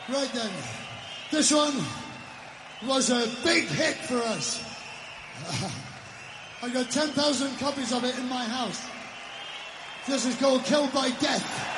Right then, this one was a big hit for us. I got 10,000 copies of it in my house. This is called Killed by Death.